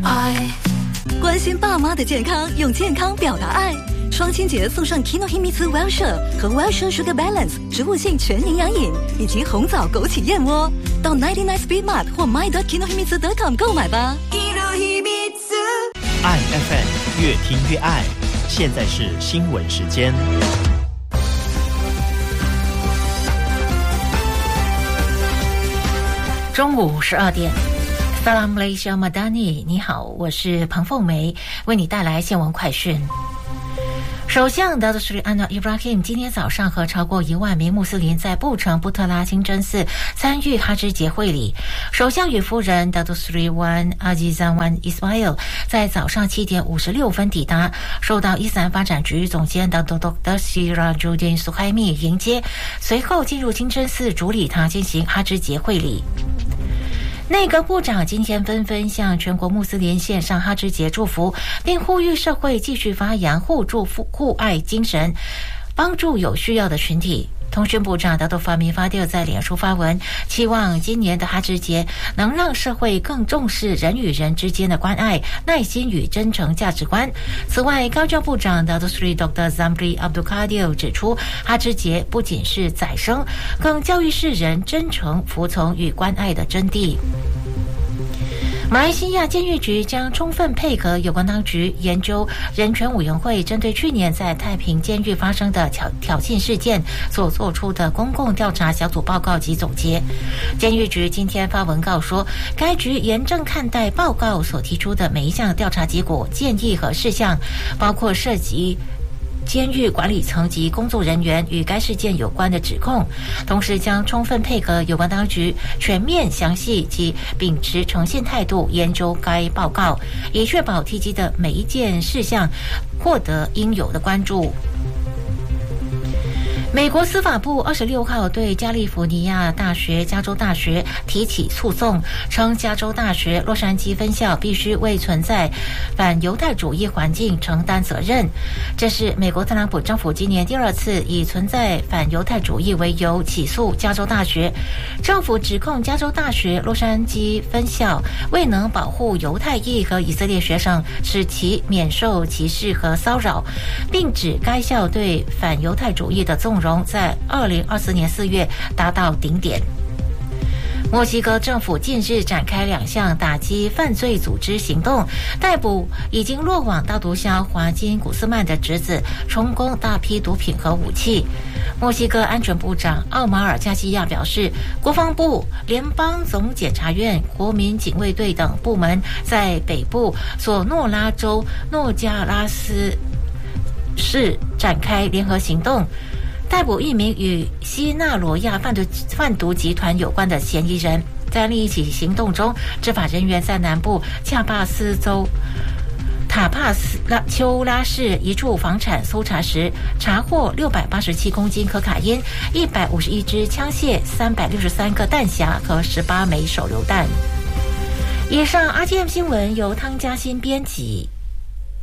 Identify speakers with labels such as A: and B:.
A: 爱。关心爸妈的健康，用健康表达爱。双亲节送上 Kinohimitsu Wellshire 和 Wellshire Sugar Balance 植物性全营养饮，以及红枣枸杞燕窝。到99 Speed Mart 或 my.kinohimitsu.com 购买吧。
B: 爱 FM 越听越爱。现在是新闻时间。
C: 中午12点。Salam Malaysia Madani， 你好，我是彭凤梅，为你带来新闻快讯。首相达杜斯里安娜伊布拉希姆今天早上和超过1万名穆斯林在布城布特拉清真寺参与哈芝节会礼。首相与夫人达杜斯里万阿吉赞万伊斯马尔在早上7点56分抵达，受到伊斯兰发展局总监达杜德西拉朱丁苏海密迎接，随后进入清真寺主礼堂进行哈芝节会礼。内阁部长今天纷纷向全国穆斯林献上哈芝节祝福，并呼吁社会继续发扬互助互爱精神，帮助有需要的群体。通讯部长达多法米法蒂尔在脸书发文，期望今年的哈芝节能让社会更重视人与人之间的关爱、耐心与真诚价值观。此外，高教部长达多斯里 Dr. Zamri Abdul Qadir 指出，哈芝节不仅是宰牲，更教育世人真诚、服从与关爱的真谛。马来西亚监狱局将充分配合有关当局研究人权委员会针对去年在太平监狱发生的挑衅事件所做出的公共调查小组报告及总结。监狱局今天发文告说，该局严正看待报告所提出的每一项调查结果、建议和事项，包括涉及监狱管理层及工作人员与该事件有关的指控，同时将充分配合有关当局全面、详细及秉持诚信态度研究该报告，以确保提及的每一件事项获得应有的关注。美国司法部26号对加利福尼亚大学、加州大学提起诉讼，称加州大学洛杉矶分校必须为存在反犹太主义环境承担责任。这是美国特朗普政府今年第2次以存在反犹太主义为由起诉加州大学。政府指控加州大学洛杉矶分校未能保护犹太裔和以色列学生，使其免受歧视和骚扰，并指该校对反犹太主义的纵容在2024年4月达到顶点。墨西哥政府近日展开2项打击犯罪组织行动，逮捕已经落网大毒枭华金·古斯曼的侄子，充公大批毒品和武器。墨西哥安全部长奥马尔·加西亚表示，国防部、联邦总检察院、国民警卫队等部门在北部索诺拉州诺加拉斯市展开联合行动，逮捕一名与西纳罗亚贩毒集团有关的嫌疑人。在另一起行动中，执法人员在南部恰巴斯州塔帕斯丘拉市一处房产搜查时，查获687公斤可卡因、151支枪械、363个弹匣和18枚手榴弹。以上 RTM 新闻由汤嘉欣编辑，